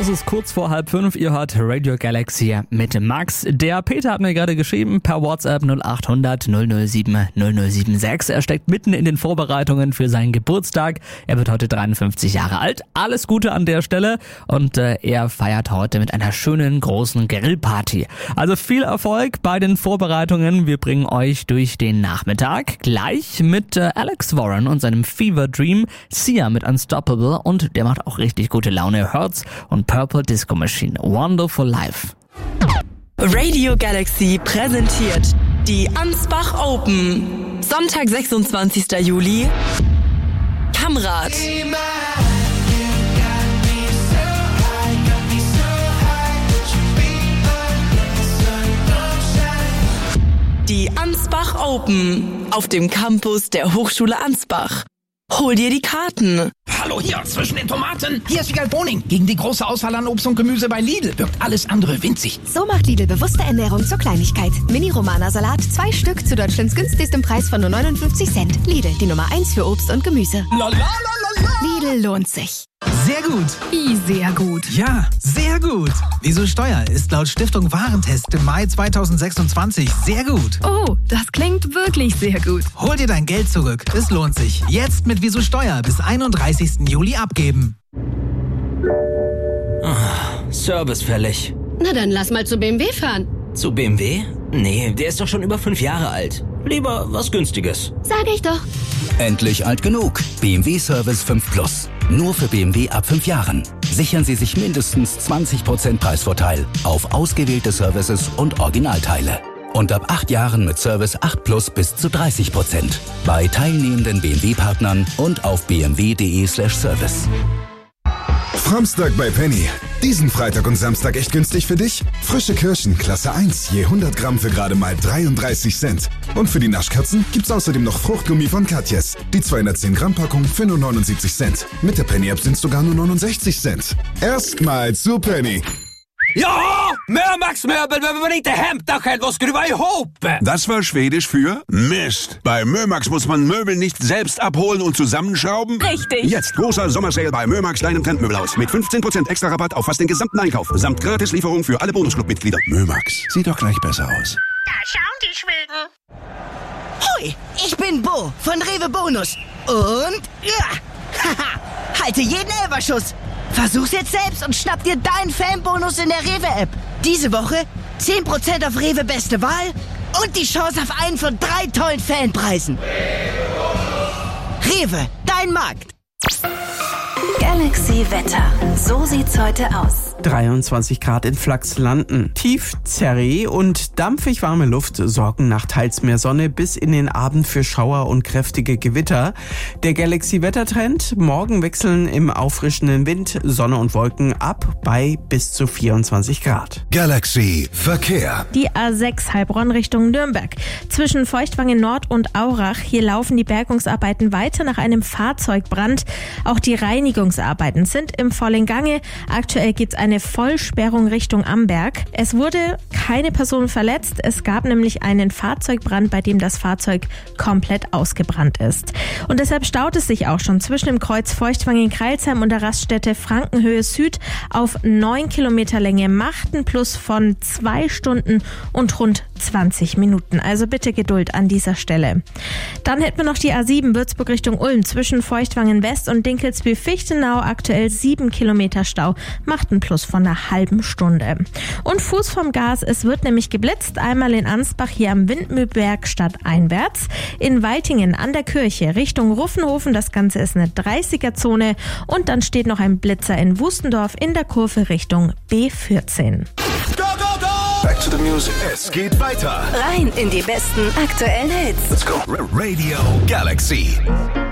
Es ist kurz vor 4:30, ihr hört Radio Galaxy mit Max. Der Peter hat mir gerade geschrieben per WhatsApp 0800 007 0076. Er steckt mitten in den Vorbereitungen für seinen Geburtstag. Er wird heute 53 Jahre alt. Alles Gute an der Stelle und er feiert heute mit einer schönen großen Grillparty. Also viel Erfolg bei den Vorbereitungen. Wir bringen euch durch den Nachmittag gleich mit Alex Warren und seinem Fever Dream, Sia mit Unstoppable und der macht auch richtig gute Laune. Hurts und Purple Disco Machine. Wonderful Life. Radio Galaxy präsentiert die Ansbach Open. Sonntag, 26. Juli. Kamrat. Die Ansbach Open auf dem Campus der Hochschule Ansbach. Hol dir die Karten. Hallo hier, zwischen den Tomaten. Hier ist Wiegald Boning. Gegen die große Auswahl an Obst und Gemüse bei Lidl wirkt alles andere winzig. So macht Lidl bewusste Ernährung zur Kleinigkeit. Mini-Romana-Salat, 2 Stück zu Deutschlands günstigstem Preis von nur 59 Cent. Lidl, die Nummer 1 für Obst und Gemüse. Lidl lohnt sich. Sehr gut. Wie sehr gut? Ja, sehr gut. Wieso Steuer ist laut Stiftung Warentest im Mai 2026 sehr gut. Oh, das klingt wirklich sehr gut. Hol dir dein Geld zurück. Es lohnt sich. Jetzt mit Wieso Steuer bis 31. Juli abgeben. Service fällig. Na dann lass mal zu BMW fahren. Zu BMW? Nee, der ist doch schon über 5 Jahre alt. Lieber was Günstiges. Sag ich doch. Endlich alt genug. BMW Service 5 Plus. Nur für BMW ab 5 Jahren. Sichern Sie sich mindestens 20% Preisvorteil auf ausgewählte Services und Originalteile. Und ab 8 Jahren mit Service 8 Plus bis zu 30%. Bei teilnehmenden BMW-Partnern und auf bmw.de/service. Samstag bei Penny. Diesen Freitag und Samstag echt günstig für dich? Frische Kirschen, Klasse 1, je 100 Gramm für gerade mal 33 Cent. Und für die Naschkatzen gibt's außerdem noch Fruchtgummi von Katjes. Die 210 Gramm Packung für nur 79 Cent. Mit der Penny-App sind's sogar nur 69 Cent. Erstmal zu Penny. Ja, Mörmax Möbel, wenn man inte hämta själv och skruva ihop. Das war Schwedisch für Mist. Bei Mörmax muss man Möbel nicht selbst abholen und zusammenschrauben. Richtig. Jetzt großer Sommersale bei Mörmax, deinem Trendmöbelhaus. Mit 15% extra Rabatt auf fast den gesamten Einkauf. Samt Gratislieferung für alle Bonusclub-Mitglieder. Mörmax, sieht doch gleich besser aus. Da schauen die Schweden. Hoi, ich bin Bo von Rewe Bonus. Und haha, halte jeden Elferschuss. Versuch's jetzt selbst und schnapp dir deinen Fanbonus in der Rewe-App. Diese Woche 10% auf Rewe Beste Wahl und die Chance auf einen von 3 tollen Fanpreisen. Rewe, dein Markt. Galaxy Wetter. So sieht's heute aus. 23 Grad in Flachslanden. Tief Zerree und dampfig warme Luft sorgen nach teils mehr Sonne bis in den Abend für Schauer und kräftige Gewitter. Der Galaxy-Wettertrend: morgen wechseln im auffrischenden Wind Sonne und Wolken ab bei bis zu 24 Grad. Galaxy Verkehr. Die A6 Heilbronn Richtung Nürnberg. Zwischen Feuchtwangen Nord und Aurach. Hier laufen die Bergungsarbeiten weiter nach einem Fahrzeugbrand. Auch die Reinigungsarbeiten sind im vollen Gange. Aktuell gibt es eine Vollsperrung Richtung Amberg. Es wurde keine Person verletzt. Es gab nämlich einen Fahrzeugbrand, bei dem das Fahrzeug komplett ausgebrannt ist. Und deshalb staut es sich auch schon zwischen dem Kreuz Feuchtwangen-Kreilsheim und der Raststätte Frankenhöhe Süd auf 9 Kilometer Länge. Macht einen Plus von 2 Stunden und rund 20 Minuten. Also bitte Geduld an dieser Stelle. Dann hätten wir noch die A7 Würzburg Richtung Ulm zwischen Feuchtwangen West und Dinkelsbühl-Fichtenau. Aktuell 7 Kilometer Stau. Macht einen Plus von einer halben Stunde. Und Fuß vom Gas, es wird nämlich geblitzt. Einmal in Ansbach hier am Windmühlberg stadteinwärts. In Weitingen an der Kirche Richtung Ruffenhofen. Das Ganze ist eine 30er-Zone. Und dann steht noch ein Blitzer in Wustendorf in der Kurve Richtung B14. Go, go, go! Back to the music. Es geht weiter. Rein in die besten aktuellen Hits. Let's go. Radio Galaxy.